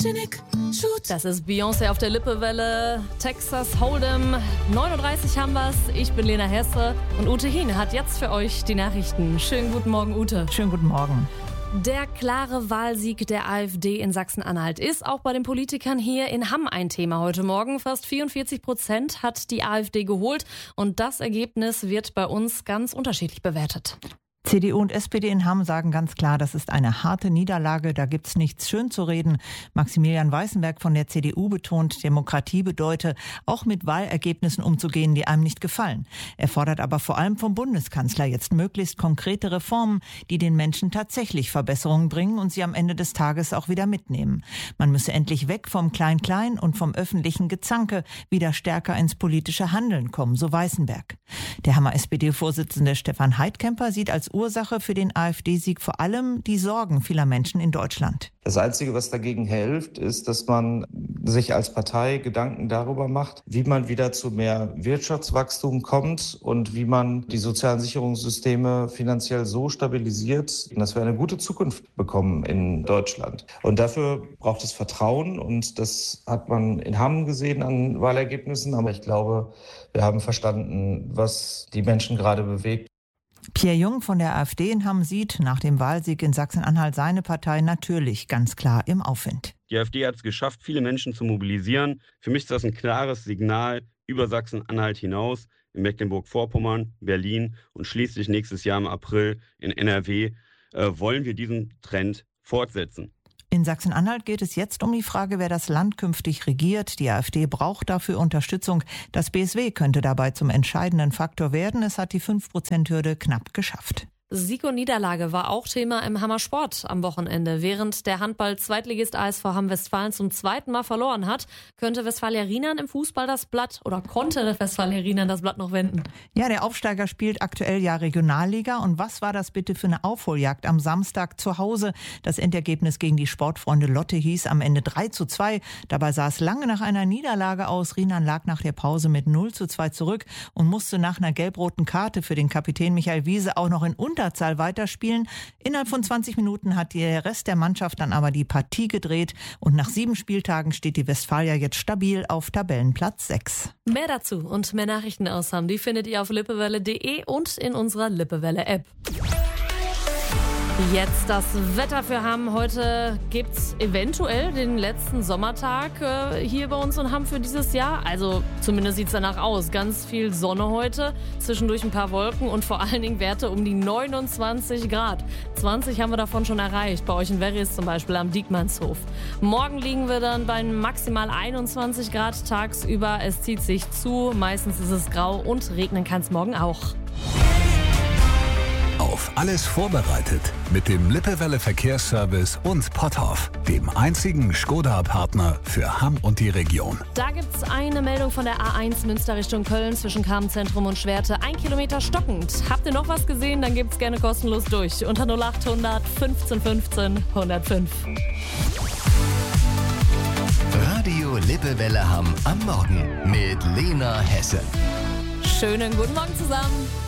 Sputnik, Shoot. Das ist Beyoncé auf der Lippewelle. Texas Hold'em. 9:30 haben wir's. Ich bin Lena Hesse und Ute Hien hat jetzt für euch die Nachrichten. Schönen guten Morgen, Ute. Schönen guten Morgen. Der klare Wahlsieg der AfD in Sachsen-Anhalt ist auch bei den Politikern hier in Hamm ein Thema heute Morgen. Fast 44% hat die AfD geholt und das Ergebnis wird bei uns ganz unterschiedlich bewertet. CDU und SPD in Hamm sagen ganz klar, das ist eine harte Niederlage, da gibt's nichts schön zu reden. Maximilian Weißenberg von der CDU betont, Demokratie bedeute, auch mit Wahlergebnissen umzugehen, die einem nicht gefallen. Er fordert aber vor allem vom Bundeskanzler jetzt möglichst konkrete Reformen, die den Menschen tatsächlich Verbesserungen bringen und sie am Ende des Tages auch wieder mitnehmen. Man müsse endlich weg vom Klein-Klein und vom öffentlichen Gezanke, wieder stärker ins politische Handeln kommen, so Weißenberg. Der Hammer SPD-Vorsitzende Stefan Heidkemper sieht als Ursache für den AfD-Sieg vor allem die Sorgen vieler Menschen in Deutschland. Das Einzige, was dagegen hilft, ist, dass man sich als Partei Gedanken darüber macht, wie man wieder zu mehr Wirtschaftswachstum kommt und wie man die sozialen Sicherungssysteme finanziell so stabilisiert, dass wir eine gute Zukunft bekommen in Deutschland. Und dafür braucht es Vertrauen und das hat man in Hamm gesehen an Wahlergebnissen. Aber ich glaube, wir haben verstanden, was die Menschen gerade bewegt. Pierre Jung von der AfD in Hamm sieht nach dem Wahlsieg in Sachsen-Anhalt seine Partei natürlich ganz klar im Aufwind. Die AfD hat es geschafft, viele Menschen zu mobilisieren. Für mich ist das ein klares Signal über Sachsen-Anhalt hinaus, in Mecklenburg-Vorpommern, Berlin und schließlich nächstes Jahr im April in NRW wollen wir diesen Trend fortsetzen. In Sachsen-Anhalt geht es jetzt um die Frage, wer das Land künftig regiert. Die AfD braucht dafür Unterstützung. Das BSW könnte dabei zum entscheidenden Faktor werden. Es hat die 5%-Hürde knapp geschafft. Sieg und Niederlage war auch Thema im Hammer Sport am Wochenende. Während der Handball-Zweitligist ASV Hamm-Westfalen zum zweiten Mal verloren hat, könnte Westfalia Rienan im Fußball das Blatt oder konnte Westfalia Rienan das Blatt noch wenden? Ja, der Aufsteiger spielt aktuell ja Regionalliga. Und was war das bitte für eine Aufholjagd am Samstag zu Hause? Das Endergebnis gegen die Sportfreunde Lotte hieß am Ende 3:2. Dabei sah es lange nach einer Niederlage aus. Rienan lag nach der Pause mit 0:2 zurück und musste nach einer gelb-roten Karte für den Kapitän Michael Wiese auch noch in Unterzahl weiterspielen. Innerhalb von 20 Minuten hat der Rest der Mannschaft dann aber die Partie gedreht und nach 7 Spieltagen steht die Westfalia jetzt stabil auf Tabellenplatz 6. Mehr dazu und mehr Nachrichten aus Hamm, die findet ihr auf lippewelle.de und in unserer Lippewelle-App. Jetzt das Wetter für Hamm. Heute gibt's eventuell den letzten Sommertag hier bei uns in Hamm für dieses Jahr. Also zumindest sieht's danach aus. Ganz viel Sonne heute, zwischendurch ein paar Wolken und vor allen Dingen Werte um die 29 Grad. 20 haben wir davon schon erreicht, bei euch in Werris zum Beispiel am Diekmannshof. Morgen liegen wir dann bei maximal 21 Grad tagsüber. Es zieht sich zu, meistens ist es grau und regnen kann's morgen auch. Auf alles vorbereitet mit dem Lippewelle Verkehrsservice und Potthoff, dem einzigen Skoda-Partner für Hamm und die Region. Da gibt's eine Meldung von der A1 Münster Richtung Köln zwischen Karmenzentrum und Schwerte. 1 Kilometer stockend. Habt ihr noch was gesehen? Dann gibt's gerne kostenlos durch. Unter 0800 15 15 105. Radio Lippewelle Hamm am Morgen mit Lena Hesse. Schönen guten Morgen zusammen.